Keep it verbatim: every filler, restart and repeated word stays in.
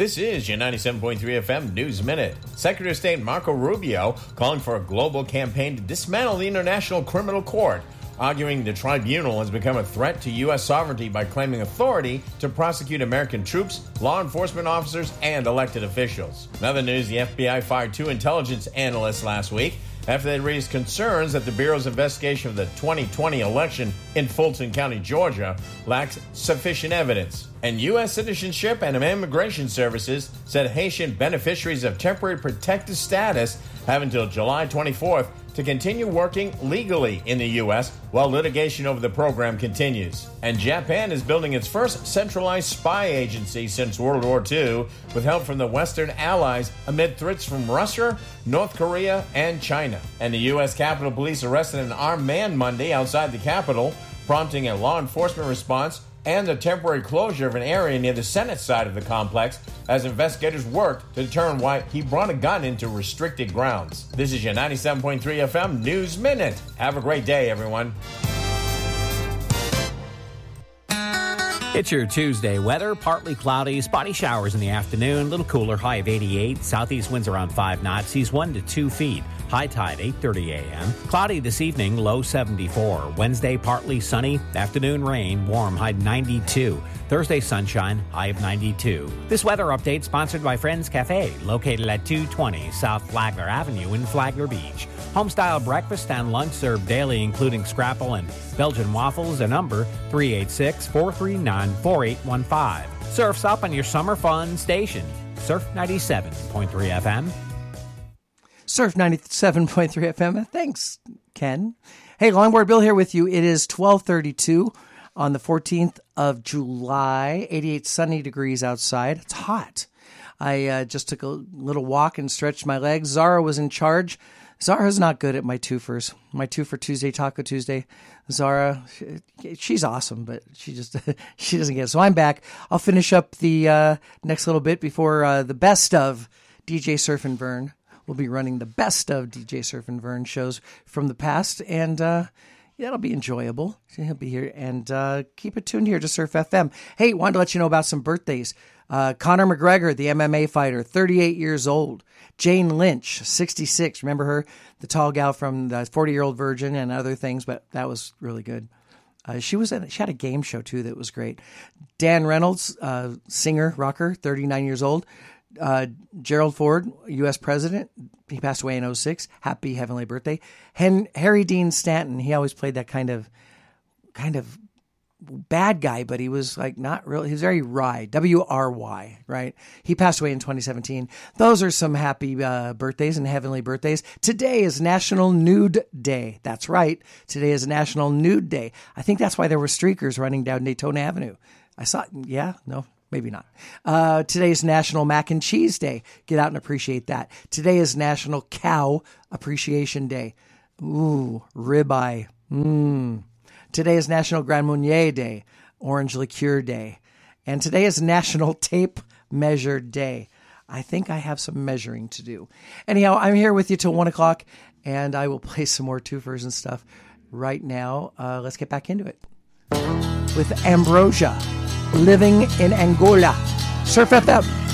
This is your ninety-seven point three F M News Minute. Secretary of State Marco Rubio calling for a global campaign to dismantle the International Criminal Court, arguing the tribunal has become a threat to U S sovereignty by claiming authority to prosecute American troops, law enforcement officers, and elected officials. In other news, the F B I fired two intelligence analysts last week after they raised concerns that the Bureau's investigation of the twenty twenty election in Fulton County, Georgia, lacks sufficient evidence. And U S Citizenship and Immigration Services said Haitian beneficiaries of temporary protected status have until July twenty-fourth to continue working legally in the U S while litigation over the program continues. And Japan is building its first centralized spy agency since World War Two with help from the Western allies amid threats from Russia, North Korea, and China. And the U S Capitol Police arrested an armed man Monday outside the Capitol, prompting a law enforcement response and the temporary closure of an area near the Senate side of the complex as investigators worked to determine why he brought a gun into restricted grounds. This is your ninety-seven point three F M News Minute. Have a great day, everyone. It's your Tuesday weather. Partly cloudy, spotty showers in the afternoon. Little cooler, high of eighty-eight. Southeast winds around five knots. Seas one to two feet. High tide, eight thirty a.m. Cloudy this evening, low seventy-four. Wednesday, partly sunny. Afternoon rain, warm, high Ninety-two. Thursday, sunshine, high of ninety-two. This weather update sponsored by Friends Cafe, located at two twenty South Flagler Avenue in Flagler Beach. Homestyle breakfast and lunch served daily, including scrapple and Belgian waffles. A number three eight six, four three nine, four eight one five. Surf's up on your summer fun station. Surf ninety-seven point three F M. Surf ninety-seven point three F M. Thanks, Ken. Hey, Longboard Bill here with you. It is twelve thirty-two on the fourteenth of July. eighty-eight sunny degrees outside. It's hot. I uh, just took a little walk and stretched my legs. Zara was in charge. Zara's not good at my twofers. My two for Tuesday, Taco Tuesday. Zara, she's awesome, but she just she doesn't get it. So I'm back. I'll finish up the uh, next little bit before uh, the best of D J Surf and Vern. We'll be running the best of D J Surf and Vern shows from the past, and uh, yeah, it'll be enjoyable. He'll be here, and uh, keep it tuned here to Surf F M. Hey, wanted to let you know about some birthdays. Uh, Conor McGregor, the M M A fighter, thirty-eight years old. Jane Lynch, sixty-six. Remember her? The tall gal from the forty-Year-Old Virgin and other things, but that was really good. Uh, she was in, she had a game show, too, that was great. Dan Reynolds, uh, singer, rocker, thirty-nine years old. Uh, Gerald Ford, U S president. He passed away in oh six. Happy heavenly birthday. Hen- Harry Dean Stanton. He always played that kind of, kind of bad guy, but he was like not really, he was very wry. W R Y, right? He passed away in twenty seventeen. Those are some happy uh, birthdays and heavenly birthdays. Today is National Nude Day. That's right. Today is National Nude Day. I think that's why there were streakers running down Daytona Avenue. I saw, yeah, no. Maybe not. Uh, today is National Mac and Cheese Day. Get out and appreciate that. Today is National Cow Appreciation Day. Ooh, ribeye. Mmm. Today is National Grand Marnier Day, Orange Liqueur Day. And today is National Tape Measure Day. I think I have some measuring to do. Anyhow, I'm here with you till one o'clock, and I will play some more twofers and stuff right now. Uh, let's get back into it. With Ambrosia. Living in Angola. Surf F M.